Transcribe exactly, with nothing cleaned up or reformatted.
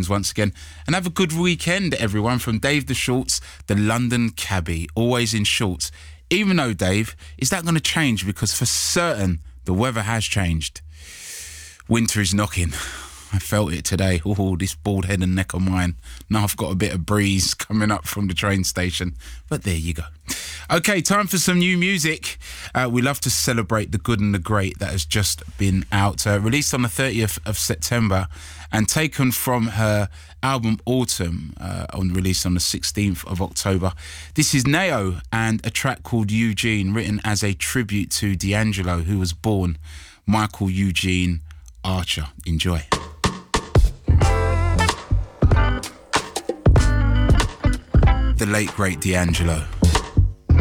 things once again. And have a good weekend, everyone. From Dave the Shorts, the London cabbie, always in shorts. Even though, Dave, is that going to change? Because for certain, the weather has changed. Winter is knocking. I felt it today. Oh, this bald head and neck of mine. Now I've got a bit of breeze coming up from the train station. But there you go. Okay, time for some new music. Uh, we love to celebrate the good and the great that has just been out. Uh, released on the thirtieth of September and taken from her album Autumn, uh, on release on the sixteenth of October. This is Nao and a track called Eugene, written as a tribute to D'Angelo, who was born Michael Eugene Archer. Enjoy. The late, great D'Angelo.